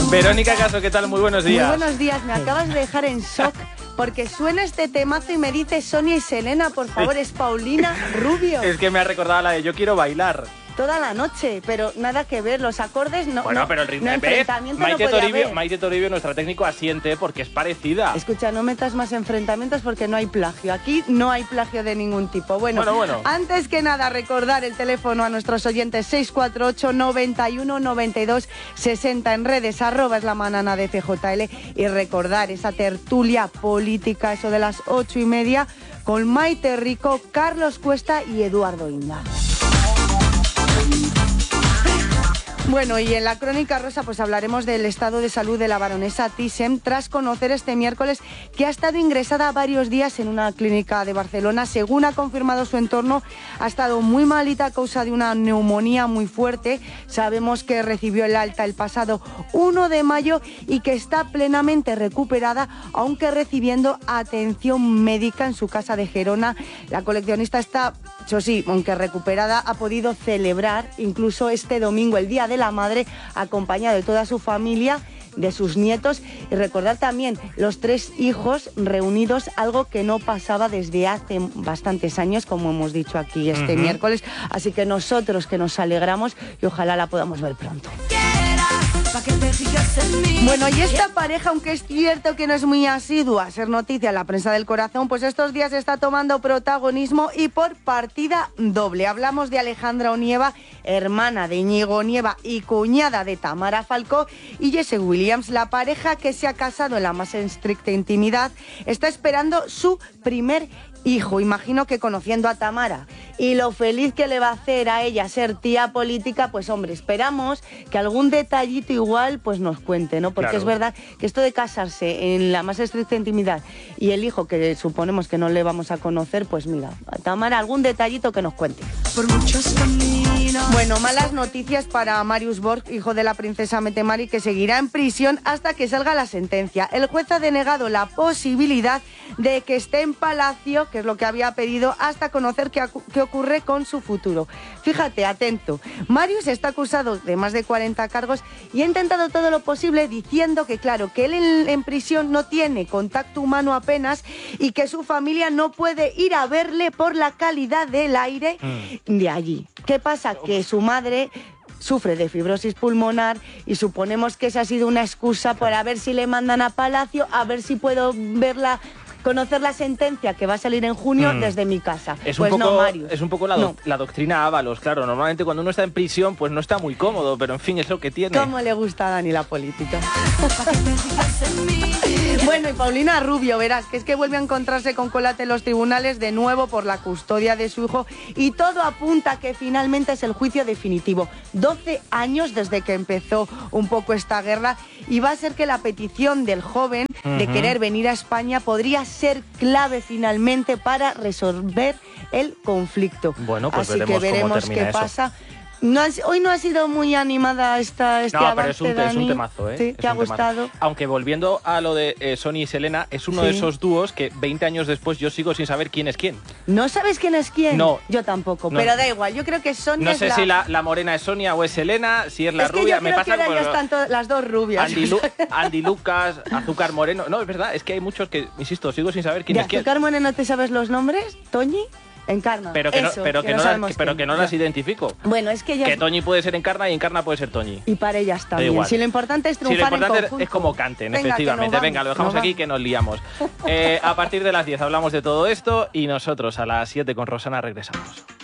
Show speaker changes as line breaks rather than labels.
Verónica Caso, ¿qué tal? Muy buenos días.
Muy buenos días, me acabas de dejar en shock porque suena este temazo y me dice Sonia y Selena, por favor, es Paulina Rubio.
Es que me ha recordado la de Yo quiero bailar.
Toda la noche, pero nada que ver, los acordes no.
Bueno,
no,
pero el ritmo
no, enfrentamiento no puede haber.
Maite Toribio, nuestra técnico, asiente porque es parecida.
Escucha, no metas más enfrentamientos porque no hay plagio. Aquí no hay plagio de ningún tipo. Bueno. Antes que nada, recordar el teléfono a nuestros oyentes 648 91 92 60 en redes, @ es la manana de CJL, y recordar esa tertulia política, eso de las 8:30, con Maite Rico, Carlos Cuesta y Eduardo Inda. Bueno, y en la Crónica Rosa pues hablaremos del estado de salud de la baronesa Thyssen tras conocer este miércoles que ha estado ingresada varios días en una clínica de Barcelona. Según ha confirmado su entorno, ha estado muy malita a causa de una neumonía muy fuerte. Sabemos que recibió el alta el pasado 1 de mayo y que está plenamente recuperada, aunque recibiendo atención médica en su casa de Gerona. La coleccionista está, eso sí, aunque recuperada, ha podido celebrar incluso este domingo, el Día de la Madre, acompañado de toda su familia, de sus nietos, y recordar también los 3 hijos reunidos, algo que no pasaba desde hace bastantes años, como hemos dicho aquí este miércoles, así que nosotros que nos alegramos y ojalá la podamos ver pronto. Bueno, y esta pareja, aunque es cierto que no es muy asidua a ser noticia en la prensa del corazón, pues estos días está tomando protagonismo y por partida doble. Hablamos de Alejandra Onieva, hermana de Íñigo Onieva y cuñada de Tamara Falcó, y Jesse Williams, la pareja que se ha casado en la más estricta intimidad, está esperando su primer hijo. Imagino que conociendo a Tamara y lo feliz que le va a hacer a ella ser tía política, pues hombre, esperamos que algún detallito igual pues nos cuente, ¿no? Porque claro, es verdad que esto de casarse en la más estricta intimidad y el hijo que suponemos que no le vamos a conocer, pues mira, a Tamara algún detallito que nos cuente. Por muchos caminos. Bueno, malas noticias para Marius Borg, hijo de la princesa Mette-Marit, que seguirá en prisión hasta que salga la sentencia. El juez ha denegado la posibilidad de que esté en Palacio, que es lo que había pedido, hasta conocer qué ocurre con su futuro. Fíjate, atento. Marius está acusado de más de 40 cargos y ha intentado todo lo posible diciendo que, claro, que él en prisión no tiene contacto humano apenas y que su familia no puede ir a verle por la calidad del aire de allí. ¿Qué pasa? Que su madre sufre de fibrosis pulmonar y suponemos que esa ha sido una excusa para ver si le mandan a Palacio, a ver si puedo verla, conocer la sentencia que va a salir en junio desde mi casa.
Es
pues
un poco,
no, Marius.
Es un poco la doctrina Ábalos, claro. Normalmente cuando uno está en prisión pues no está muy cómodo, pero en fin, es lo que tiene.
¿Cómo le gusta a Dani la política? Bueno, y Paulina Rubio, verás, que es que vuelve a encontrarse con Colate en los tribunales de nuevo por la custodia de su hijo y todo apunta a que finalmente es el juicio definitivo. 12 años desde que empezó un poco esta guerra y va a ser que la petición del joven de querer venir a España podría ser clave finalmente para resolver el conflicto.
Bueno, pues
así que veremos qué pasa. Hoy no ha sido muy animada este avance,
pero
Dani.
es un temazo, ¿eh?
Sí, ¿te ha gustado?
Aunque volviendo a lo de Sonia y Selena, es uno de esos dúos que 20 años después yo sigo sin saber quién es quién.
¿No sabes quién es quién?
No.
Yo tampoco,
No.
pero da igual. Yo creo que Sonia
no sé si la morena es Sonia o es Selena, si es la rubia.
Yo creo que ahora ya están las dos rubias.
Andy Lucas, Azúcar Moreno. No, es verdad, es que hay muchos que, insisto, sigo sin saber quién es quién.
¿De Azúcar Moreno te sabes los nombres? ¿Toñi? Encarna.
Pero que no las identifico.
Bueno, es que ellas...
Que Toñi puede ser Encarna y Encarna puede ser Toñi.
Y para ellas también. Si lo importante es triunfar en conjunto.
Es como canten, efectivamente. Venga, lo dejamos aquí que nos liamos. A partir de las 10 hablamos de todo esto y nosotros a las 7 con Rosana regresamos.